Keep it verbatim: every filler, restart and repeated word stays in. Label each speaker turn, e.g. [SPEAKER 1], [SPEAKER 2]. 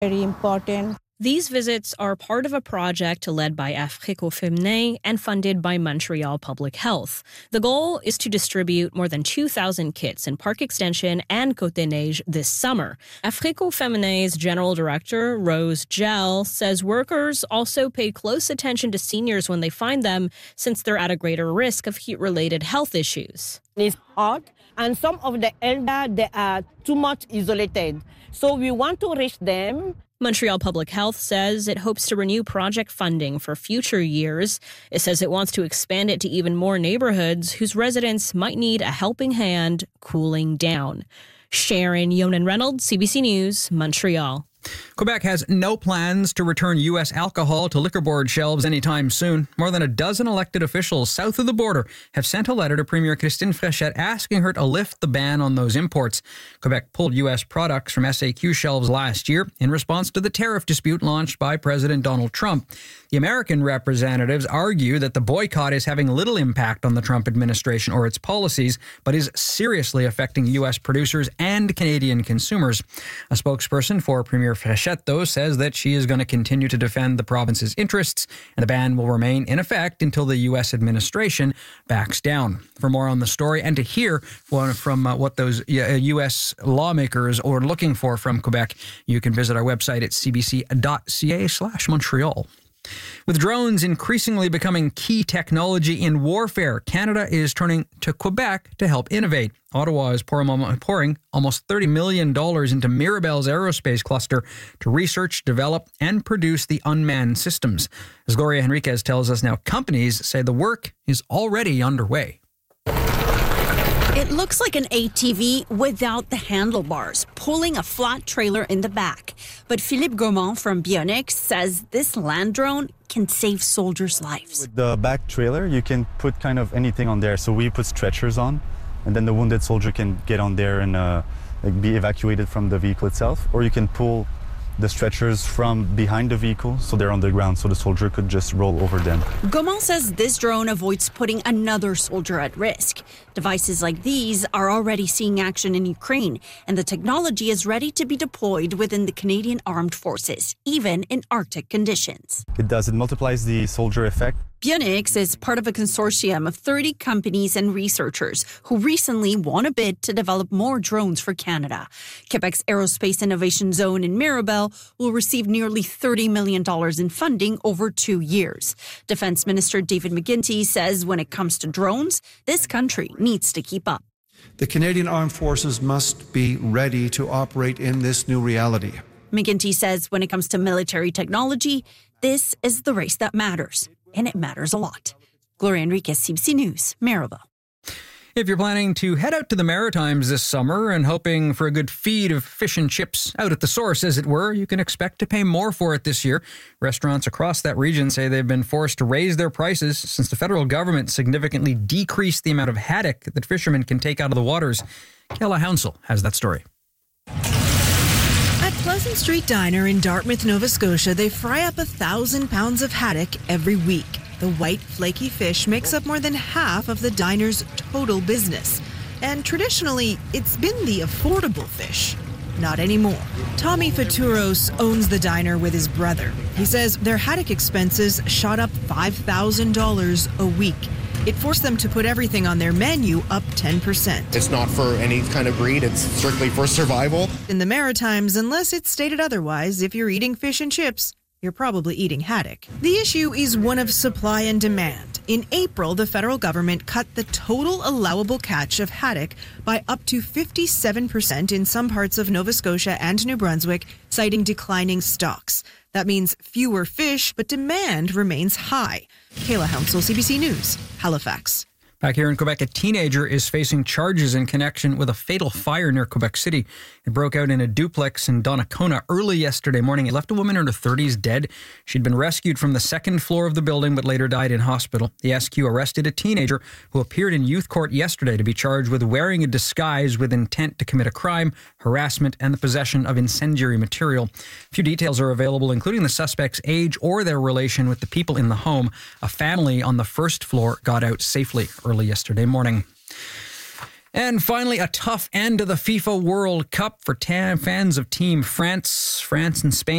[SPEAKER 1] Very important.
[SPEAKER 2] These visits are part of a project led by Afrique Féminin and funded by Montreal Public Health. The goal is to distribute more than two thousand kits in Park Extension and Côte-des-Neiges this summer. Afrique Féminin's general director, Rose Gell, says workers also pay close attention to seniors when they find them, since they're at a greater risk of heat-related health issues.
[SPEAKER 1] It's hot, and some of the elder, they are too much isolated. So we want to reach them.
[SPEAKER 2] Montreal Public Health says it hopes to renew project funding for future years. It says it wants to expand it to even more neighborhoods whose residents might need a helping hand cooling down. Sharon Yonan-Reynolds, C B C News, Montreal.
[SPEAKER 3] Quebec has no plans to return U S alcohol to liquor board shelves anytime soon. More than a dozen elected officials south of the border have sent a letter to Premier Christine Fréchette asking her to lift the ban on those imports. Quebec pulled U S products from S A Q shelves last year in response to the tariff dispute launched by President Donald Trump. The American representatives argue that the boycott is having little impact on the Trump administration or its policies, but is seriously affecting U S producers and Canadian consumers. A spokesperson for Premier Fréchette, though, says that she is going to continue to defend the province's interests, and the ban will remain in effect until the U S administration backs down. For more on the story and to hear from uh, what those U S lawmakers are looking for from Quebec, you can visit our website at c b c dot c a slash Montreal. With drones increasingly becoming key technology in warfare, Canada is turning to Quebec to help innovate. Ottawa is pouring almost thirty million dollars into Mirabel's aerospace cluster to research, develop, and produce the unmanned systems. As Gloria Henriquez tells us now, companies say the work is already underway.
[SPEAKER 4] It looks like an A T V without the handlebars, pulling a flat trailer in the back. But Philippe Gaumont from Bionics says this land drone can save soldiers' lives.
[SPEAKER 5] With the back trailer, you can put kind of anything on there. So we put stretchers on, and then the wounded soldier can get on there and uh, like be evacuated from the vehicle itself. Or you can pull the stretchers from behind the vehicle so they're on the ground so the soldier could just roll over them.
[SPEAKER 4] Gaumont says this drone avoids putting another soldier at risk. Devices like these are already seeing action in Ukraine, and the technology is ready to be deployed within the Canadian Armed Forces, even in Arctic conditions.
[SPEAKER 5] It does. It multiplies the soldier effect.
[SPEAKER 4] Bionics is part of a consortium of thirty companies and researchers who recently won a bid to develop more drones for Canada. Quebec's Aerospace Innovation Zone in Mirabel will receive nearly thirty million dollars in funding over two years. Defense Minister David McGuinty says when it comes to drones, this country needs to keep up.
[SPEAKER 6] The Canadian Armed Forces must be ready to operate in this new reality.
[SPEAKER 4] McGuinty says when it comes to military technology, this is the race that matters. And it matters a lot. Gloria Henriquez, C B C News, Mirabel.
[SPEAKER 3] If you're planning to head out to the Maritimes this summer and hoping for a good feed of fish and chips out at the source, as it were, you can expect to pay more for it this year. Restaurants across that region say they've been forced to raise their prices since the federal government significantly decreased the amount of haddock that fishermen can take out of the waters. Kayla Hounsell has that story.
[SPEAKER 7] At Pleasant Street Diner in Dartmouth, Nova Scotia, they fry up a thousand pounds of haddock every week. The white, flaky fish makes up more than half of the diner's total business. And traditionally, it's been the affordable fish. Not anymore. Tommy Faturos owns the diner with his brother. He says their haddock expenses shot up five thousand dollars a week. It forced them to put everything on their menu up ten percent.
[SPEAKER 8] It's not for any kind of greed. It's strictly for survival.
[SPEAKER 7] In the Maritimes, unless it's stated otherwise, if you're eating fish and chips, you're probably eating haddock. The issue is one of supply and demand. In April, the federal government cut the total allowable catch of haddock by up to fifty-seven percent in some parts of Nova Scotia and New Brunswick, citing declining stocks. That means fewer fish, but demand remains high. Kayla Hounsell, C B C News, Halifax.
[SPEAKER 3] Back here in Quebec, a teenager is facing charges in connection with a fatal fire near Quebec City. It broke out in a duplex in Donnacona early yesterday morning. It left a woman in her thirties dead. She'd been rescued from the second floor of the building but later died in hospital. The S Q arrested a teenager who appeared in youth court yesterday to be charged with wearing a disguise with intent to commit a crime, harassment, and the possession of incendiary material. A few details are available, including the suspect's age or their relation with the people in the home. A family on the first floor got out safely early yesterday morning. And finally, a tough end to the FIFA World Cup for tan fans of Team France. France and Spain